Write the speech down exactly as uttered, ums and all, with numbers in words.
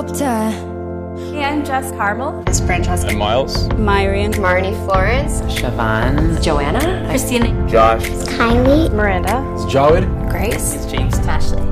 helicopter. Hey, I'm Jess Carmel. It's Francesca. I'm Miles. Myrian. Marnie Florence. Siobhan. Joanna. Christina. Josh. Kylie. Miranda. It's Jawed. Grace. It's James. Ashley.